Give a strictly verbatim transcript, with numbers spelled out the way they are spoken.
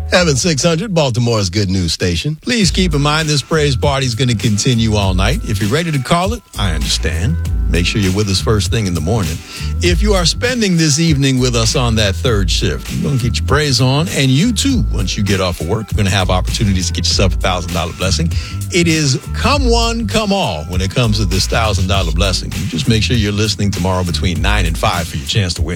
Heaven six hundred, Baltimore's good news station. Please keep in mind this praise party is going to continue all night. If you're ready to call it, I understand. Make sure you're with us first thing in the morning. If you are spending this evening with us on that third shift, you're going to get your praise on. And you too, once you get off of work, you're going to have opportunities to get yourself a one thousand dollars blessing. It is come one, come all when it comes to this one thousand dollars blessing. You just make sure you're listening tomorrow between nine and five for your chance to win.